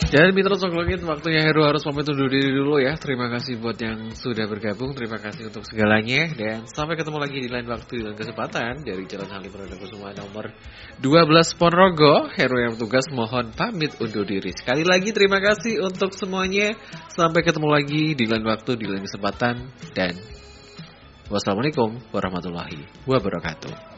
Dan Mitra Soglogit, waktunya Heru harus pamit undur diri dulu ya. Terima kasih buat yang sudah bergabung, terima kasih untuk segalanya. Dan sampai ketemu lagi di lain waktu dan kesempatan. Dari Jalan Halim Perdana Kusuma nomor 12 Ponorogo, Heru yang bertugas mohon pamit undur diri. Sekali lagi terima kasih untuk semuanya. Sampai ketemu lagi di lain waktu, di lain kesempatan. Dan wassalamualaikum warahmatullahi wabarakatuh.